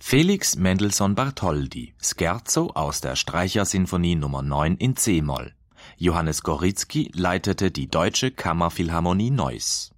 Felix Mendelssohn Bartholdy, Scherzo aus der Streichersinfonie Nr. 9 in c-Moll. Johannes Gorizki leitete die Deutsche Kammerphilharmonie Neuss.